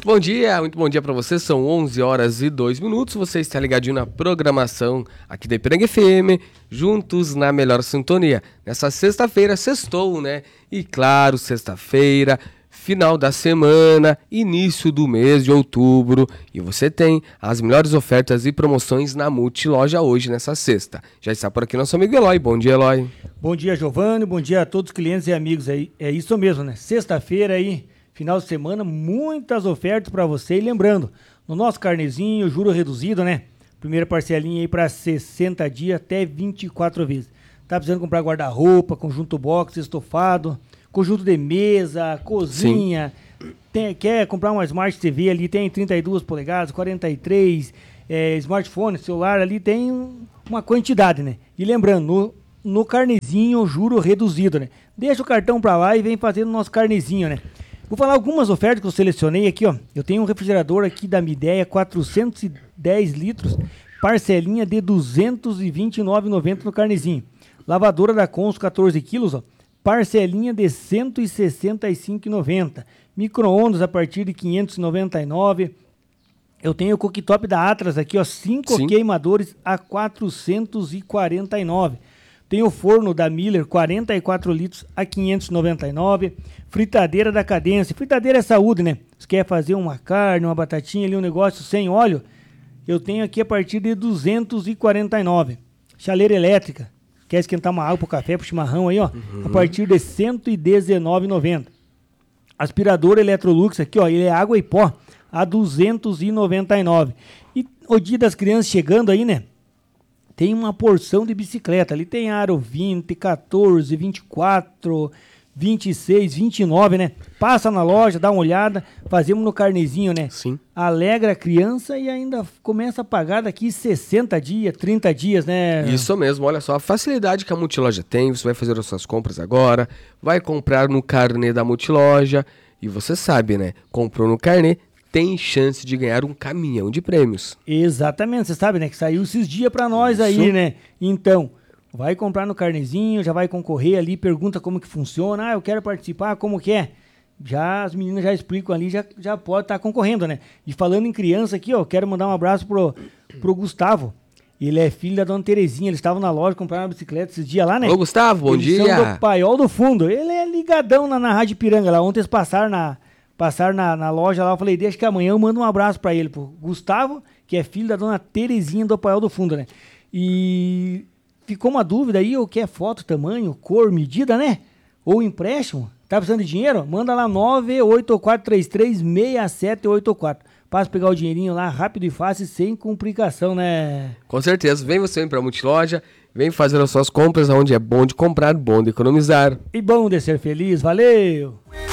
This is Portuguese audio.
Muito bom dia para você. São 11 horas e 2 minutos. Você está ligadinho na programação aqui da Ipiranga FM, juntos na melhor sintonia. Nessa sexta-feira, sextou, né? E claro, sexta-feira, final da semana, início do mês de outubro. E você tem as melhores ofertas e promoções na Multiloja hoje, nessa sexta. Já está por aqui nosso amigo Eloy. Bom dia, Eloy. Bom dia, Giovanni. Bom dia a todos os clientes e amigos aí. É isso mesmo, né? Sexta-feira aí, final de semana, muitas ofertas para você. E lembrando, no nosso carnezinho, juro reduzido, né? Primeira parcelinha aí para 60 dias, até 24 vezes. Tá precisando comprar guarda-roupa, conjunto box, estofado, conjunto de mesa, cozinha. Quer comprar uma Smart TV ali, tem 32 polegadas, 43, smartphone, celular ali, tem uma quantidade, né? E lembrando, no carnezinho, juro reduzido, né? Deixa o cartão para lá e vem fazendo o nosso carnezinho, né? Vou falar algumas ofertas que eu selecionei aqui, ó. Eu tenho um refrigerador aqui da Midea, 410 litros, parcelinha de R$ 229,90 no carnezinho. Lavadora da Consul, 14 quilos, ó, parcelinha de R$ 165,90. Micro-ondas a partir de R$ 599. Eu tenho o cooktop da Atlas aqui, ó, 5 queimadores a R$ 449. Tem o forno da Miller, 44 litros a R$ 599. Fritadeira da Cadência. Fritadeira é saúde, né? Se quer fazer uma carne, uma batatinha ali, um negócio sem óleo, eu tenho aqui a partir de R$ 249. Chaleira elétrica. Quer esquentar uma água pro café, pro chimarrão aí, ó? A partir de R$ 119,90. Aspirador Electrolux aqui, ó. Ele é água e pó a R$ 299. E o dia das crianças chegando aí, né? Tem uma porção de bicicleta. Ali tem aro 20, 14, 24, 26, 29, né? Passa na loja, dá uma olhada. Fazemos no carnezinho, né? Sim. Alegra a criança e ainda começa a pagar daqui 60 dias, 30 dias, né? Isso mesmo. Olha só, a facilidade que a Multiloja tem. Você vai fazer as suas compras agora, vai comprar no carnê da Multiloja. E você sabe, né? Comprou no carnê, tem chance de ganhar um caminhão de prêmios. Exatamente, você sabe, né, que saiu esses dias pra nós aí, né? Então, vai comprar no carnezinho, já vai concorrer ali, pergunta como que funciona. Ah, eu quero participar, como que é? Já as meninas já explicam ali, já pode estar concorrendo, né? E falando em criança aqui, ó, quero mandar um abraço pro Gustavo. Ele é filho da dona Terezinha, eles estavam na loja comprando uma bicicleta esses dias lá, né? Ô, Gustavo, bom dia. Eles são do Paiol do Fundo. Ele é ligadão na Rádio Piranga lá. Ontem eles passaram na loja lá, eu falei, deixa que amanhã eu mando um abraço pra ele, pro Gustavo, que é filho da dona Terezinha do Paiol do Fundo, né? E ficou uma dúvida aí, ou quer foto, tamanho, cor, medida, né? Ou empréstimo? Tá precisando de dinheiro? Manda lá 984336784. Passa pegar o dinheirinho lá, rápido e fácil, sem complicação, né? Com certeza, vem você pra Multiloja, vem fazer as suas compras, onde é bom de comprar, bom de economizar. E bom de ser feliz, valeu!